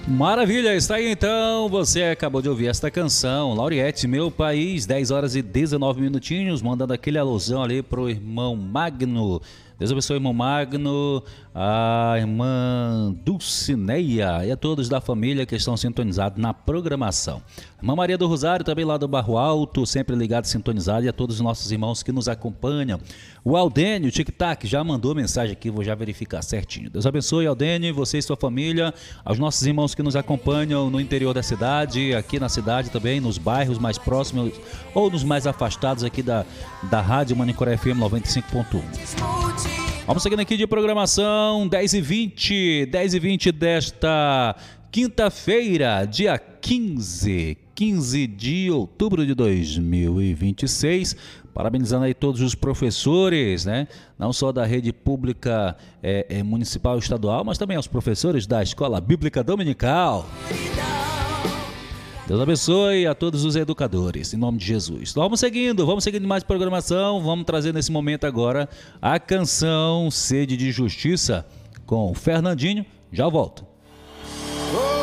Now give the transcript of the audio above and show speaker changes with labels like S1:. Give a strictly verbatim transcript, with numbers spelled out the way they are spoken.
S1: Maravilha, está aí então, você acabou de ouvir esta canção, Lauriette, Meu País, dez horas e dezenove minutinhos, mandando aquele alusão ali pro irmão Magno. Deus abençoe, irmão Magno, a irmã Dulcineia e a todos da família que estão sintonizados na programação. Irmã Maria do Rosário, também lá do Barro Alto, sempre ligado e sintonizado, e a todos os nossos irmãos que nos acompanham. O Aldênio, o Tic Tac, já mandou mensagem aqui, vou já verificar certinho. Deus abençoe, Aldênio, você e sua família, aos nossos irmãos que nos acompanham no interior da cidade, aqui na cidade também, nos bairros mais próximos ou nos mais afastados aqui da, da Rádio Manicoré F M noventa e cinco ponto um. Vamos seguindo aqui de programação, dez e vinte, dez e vinte desta quinta-feira, dia quinze, quinze de outubro de dois mil e vinte e seis. Parabenizando aí todos os professores, né? Não só da rede pública é, é, municipal e estadual, mas também aos professores da Escola Bíblica Dominical. Deus abençoe a todos os educadores, em nome de Jesus. Então, vamos seguindo, vamos seguindo mais programação, vamos trazer nesse momento agora a canção Sede de Justiça com Fernandinho. Já volto.
S2: Oh!